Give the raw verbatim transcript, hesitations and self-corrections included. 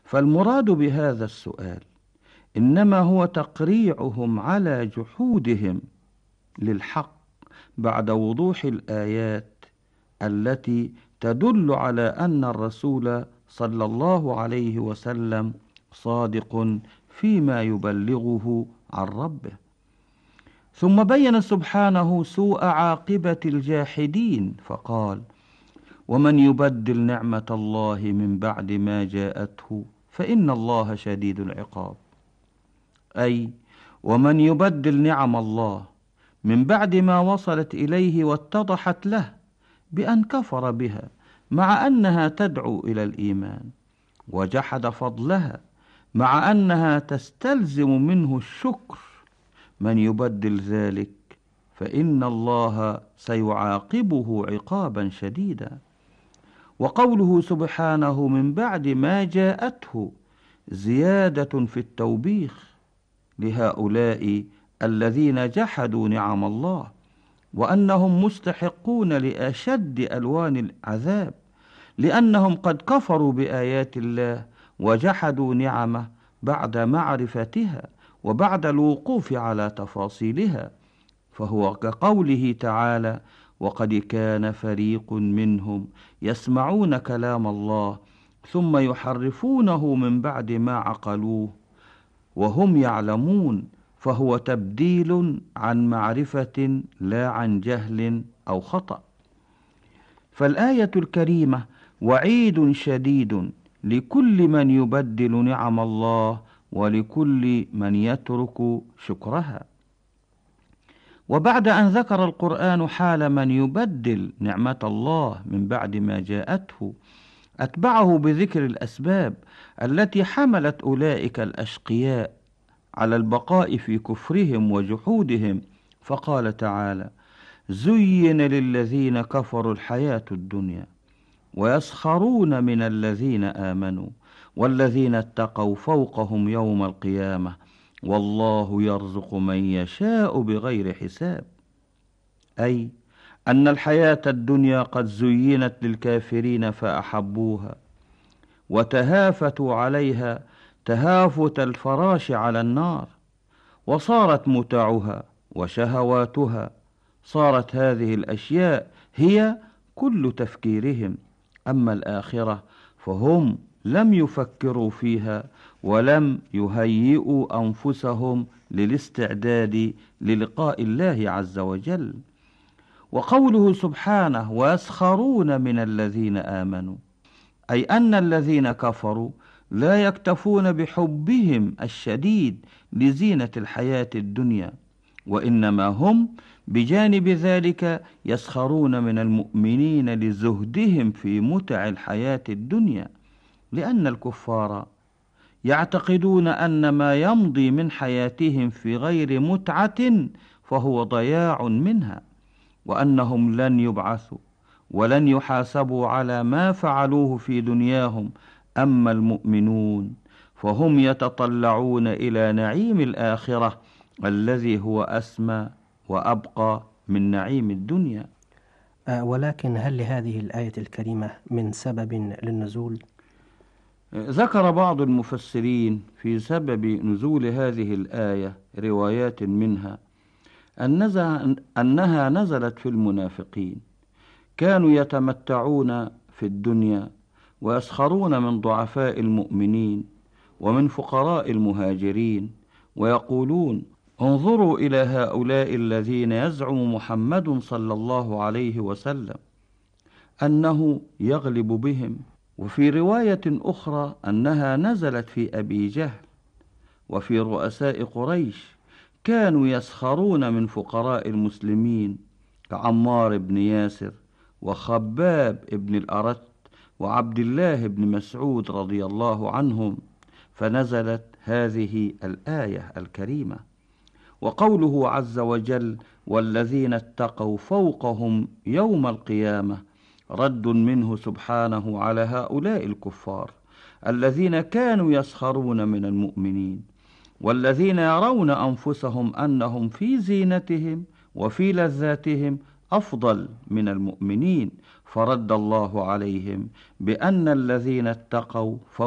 فالمراد بهذا السؤال إنما هو تقريعهم على جحودهم للحق بعد وضوح الآيات التي تدل على أن الرسول صلى الله عليه وسلم صادق فيما يبلغه عن ربه. ثم بين سبحانه سوء عاقبة الجاحدين فقال: ومن يبدل نعمة الله من بعد ما جاءته فإن الله شديد العقاب. أي ومن يبدل نعم الله من بعد ما وصلت إليه واتضحت له بأن كفر بها مع أنها تدعو إلى الإيمان، وجحد فضلها مع أنها تستلزم منه الشكر، من يبدل ذلك فإن الله سيعاقبه عقابا شديدا. وقوله سبحانه من بعد ما جاءته زيادة في التوبيخ لهؤلاء الذين جحدوا نعم الله، وأنهم مستحقون لأشد ألوان العذاب، لأنهم قد كفروا بآيات الله وجحدوا نعمه بعد معرفتها وبعد الوقوف على تفاصيلها. فهو كقوله تعالى: وقد كان فريق منهم يسمعون كلام الله ثم يحرفونه من بعد ما عقلوه وهم يعلمون، فهو تبديل عن معرفة لا عن جهل أو خطأ. فالآية الكريمة وعيد شديد لكل من يبدل نعم الله ولكل من يترك شكرها. وبعد أن ذكر القرآن حال من يبدل نعمة الله من بعد ما جاءته، أتبعه بذكر الأسباب التي حملت أولئك الأشقياء على البقاء في كفرهم وجحودهم، فقال تعالى: زين للذين كفروا الحياة الدنيا ويسخرون من الذين آمنوا والذين اتقوا فوقهم يوم القيامة والله يرزق من يشاء بغير حساب. أي أن الحياة الدنيا قد زينت للكافرين فأحبوها وتهافتوا عليها تهافت الفراش على النار، وصارت متعها وشهواتها، صارت هذه الأشياء هي كل تفكيرهم. أما الآخرة فهم لم يفكروا فيها ولم يهيئوا أنفسهم للاستعداد للقاء الله عز وجل. وقوله سبحانه: ويسخرون من الذين آمنوا، أي أن الذين كفروا لا يكتفون بحبهم الشديد لزينة الحياة الدنيا، وإنما هم بجانب ذلك يسخرون من المؤمنين لزهدهم في متع الحياة الدنيا، لأن الكفار يعتقدون أن ما يمضي من حياتهم في غير متعة فهو ضياع منها، وأنهم لن يبعثوا ولن يحاسبوا على ما فعلوه في دنياهم. أما المؤمنون فهم يتطلعون إلى نعيم الآخرة الذي هو أسمى وأبقى من نعيم الدنيا. آه ولكن هل لهذه الآية الكريمة من سبب للنزول؟ ذكر بعض المفسرين في سبب نزول هذه الآية روايات منها أنها نزلت في المنافقين، كانوا يتمتعون في الدنيا ويسخرون من ضعفاء المؤمنين ومن فقراء المهاجرين، ويقولون: انظروا إلى هؤلاء الذين يزعم محمد صلى الله عليه وسلم أنه يغلب بهم. وفي رواية أخرى أنها نزلت في أبي جهل وفي رؤساء قريش، كانوا يسخرون من فقراء المسلمين كعمار بن ياسر وخباب بن الأرت وعبد الله بن مسعود رضي الله عنهم، فنزلت هذه الآية الكريمة. وقوله عز وجل: والذين اتقوا فوقهم يوم القيامة، رد منه سبحانه على هؤلاء الكفار الذين كانوا يسخرون من المؤمنين، والذين يرون أنفسهم أنهم في زينتهم وفي لذاتهم أفضل من المؤمنين، فرد الله عليهم بأن الذين اتقوا